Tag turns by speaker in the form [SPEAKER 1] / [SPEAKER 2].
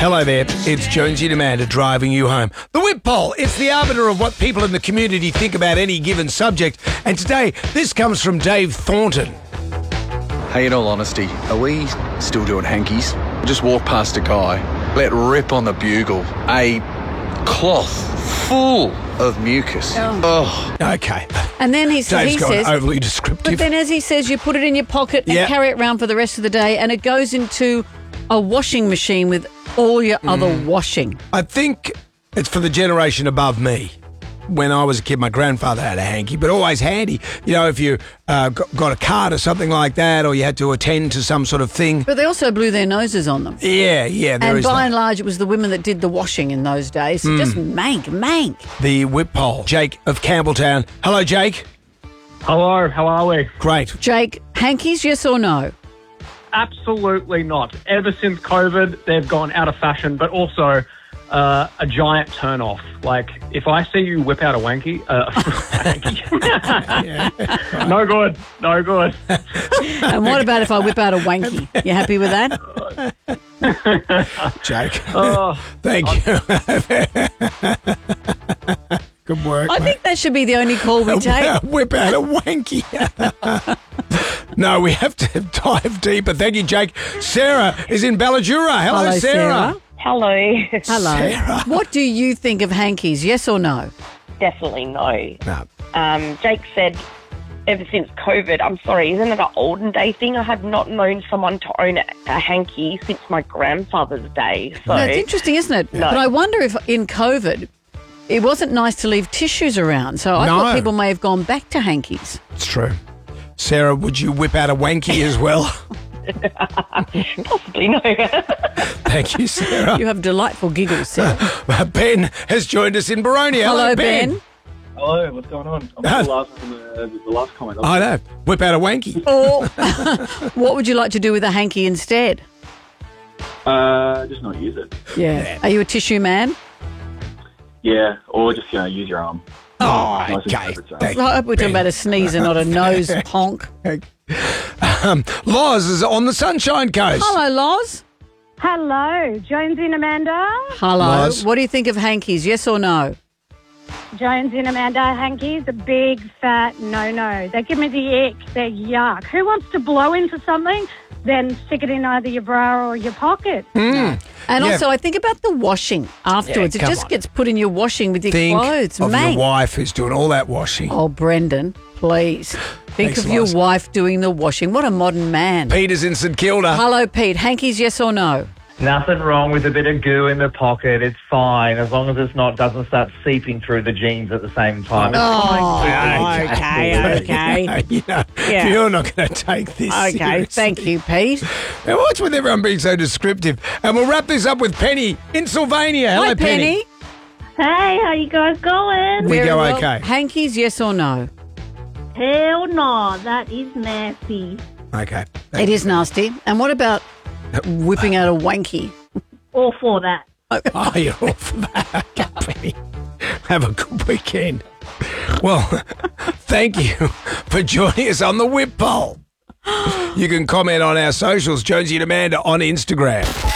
[SPEAKER 1] Hello there, it's Jonesy and Amanda driving you home. The Whip Poll, it's the arbiter of what people in the community think about any given subject. And today, this comes from Dave Thornton.
[SPEAKER 2] Hey, in all honesty, are we still doing hankies? I just walked past a guy, let rip on the bugle, a cloth full of mucus. Oh.
[SPEAKER 1] Okay.
[SPEAKER 3] And then he
[SPEAKER 1] Dave's gone
[SPEAKER 3] says,
[SPEAKER 1] overly descriptive.
[SPEAKER 3] but then as he says, you put it in your pocket and carry it around for the rest of the day, and it goes into a washing machine with all your other washing.
[SPEAKER 1] I think it's for the generation above me. When I was a kid, my grandfather had a hanky, but always handy. You know, if you got a card or something like that, or you had to attend to some sort of thing.
[SPEAKER 3] But they also blew their noses on them.
[SPEAKER 1] Yeah, there
[SPEAKER 3] And
[SPEAKER 1] is
[SPEAKER 3] by
[SPEAKER 1] that.
[SPEAKER 3] and large, it was the women that did the washing in those days. So just mank.
[SPEAKER 1] The Whip Poll. Jake of Campbelltown. Hello, Jake.
[SPEAKER 4] Hello, how are we?
[SPEAKER 1] Great.
[SPEAKER 3] Jake, hankies, yes or no?
[SPEAKER 4] Absolutely not. Ever since COVID, they've gone out of fashion, but also a giant turn-off. Like, if I see you whip out a wanky, no good.
[SPEAKER 3] And what about if I whip out a wanky? You happy with that?
[SPEAKER 1] Jake.
[SPEAKER 4] Oh,
[SPEAKER 1] Thank you. Good work.
[SPEAKER 3] I think that should be the only call we take.
[SPEAKER 1] Whip out a wanky. No, we have to dive deeper. Thank you, Jake. Sarah is in Ballajura. Hello, Sarah.
[SPEAKER 5] Hello.
[SPEAKER 3] Hello.
[SPEAKER 1] Sarah.
[SPEAKER 3] What do you think of hankies, yes or no?
[SPEAKER 5] Definitely no.
[SPEAKER 1] No.
[SPEAKER 5] Jake said ever since COVID, I'm sorry, isn't it an olden day thing? I have not known someone to own a hanky since my grandfather's day. So
[SPEAKER 3] No, it's interesting, isn't it?
[SPEAKER 5] No.
[SPEAKER 3] But I wonder if in COVID, it wasn't nice to leave tissues around. So I thought people may have gone back to hankies.
[SPEAKER 1] It's true. Sarah, would you whip out a wanky as well?
[SPEAKER 5] possibly no.
[SPEAKER 1] Thank you, Sarah.
[SPEAKER 3] You have delightful giggles, Sarah.
[SPEAKER 1] Ben has joined us in Baronia.
[SPEAKER 3] Hello, Ben.
[SPEAKER 6] Hello, what's going on? I'm the last comment.
[SPEAKER 1] I know. Whip out a wanky.
[SPEAKER 3] Or what would you like to do with a hanky instead?
[SPEAKER 6] Just not use it.
[SPEAKER 3] Yeah. Are you a tissue man?
[SPEAKER 6] Yeah, or just use your arm.
[SPEAKER 1] Oh,
[SPEAKER 6] Nice and
[SPEAKER 1] okay.
[SPEAKER 6] separate sound.
[SPEAKER 1] Thank
[SPEAKER 3] I hope we're talking about a sneeze and not a nose honk.
[SPEAKER 1] Loz is on the Sunshine Coast.
[SPEAKER 3] Hello, Loz.
[SPEAKER 7] Hello, Jonesy and Amanda.
[SPEAKER 3] Hello.
[SPEAKER 1] Loz.
[SPEAKER 3] What do you think of hankies, yes or no?
[SPEAKER 7] Jonesy and Amanda, hankies, a big fat no-no. They give me the ick, they're yuck. Who wants to blow into something, then stick it in either your bra or your pocket?
[SPEAKER 3] And also, I think about the washing afterwards.
[SPEAKER 1] Yeah,
[SPEAKER 3] It
[SPEAKER 1] come
[SPEAKER 3] just
[SPEAKER 1] on.
[SPEAKER 3] gets put in your washing with your
[SPEAKER 1] Think
[SPEAKER 3] clothes.
[SPEAKER 1] of
[SPEAKER 3] Mate.
[SPEAKER 1] your wife who's doing all that washing.
[SPEAKER 3] Oh, Brendan, please. Think
[SPEAKER 1] Thanks,
[SPEAKER 3] of your
[SPEAKER 1] Loz.
[SPEAKER 3] wife doing the washing. What a modern man.
[SPEAKER 1] Peter's in St Kilda.
[SPEAKER 3] Hello, Pete. Hankies, yes or no?
[SPEAKER 8] Nothing wrong with a bit of goo in the pocket. It's fine as long as it's doesn't start seeping through the jeans at the same time. It's fine.
[SPEAKER 3] Okay.
[SPEAKER 1] You know,
[SPEAKER 3] Yeah.
[SPEAKER 1] You're not going to take this
[SPEAKER 3] Okay,
[SPEAKER 1] seriously.
[SPEAKER 3] thank you, Pete.
[SPEAKER 1] Now, what's with everyone being so descriptive? And we'll wrap this up with Penny in Sylvania. Hello,
[SPEAKER 3] Hi, Penny.
[SPEAKER 7] Hey, how you guys going?
[SPEAKER 1] We
[SPEAKER 3] Very
[SPEAKER 1] go
[SPEAKER 3] well.
[SPEAKER 1] okay.
[SPEAKER 3] Hankies, yes or no?
[SPEAKER 7] Hell no, that is nasty.
[SPEAKER 1] Okay.
[SPEAKER 3] It is nasty. And what about whipping out a wanky?
[SPEAKER 7] All for that.
[SPEAKER 1] Oh, you're all for that. Okay, Penny. Have a good weekend. Well, thank you for joining us on the Whip Poll. You can comment on our socials, Jonesy and Amanda on Instagram.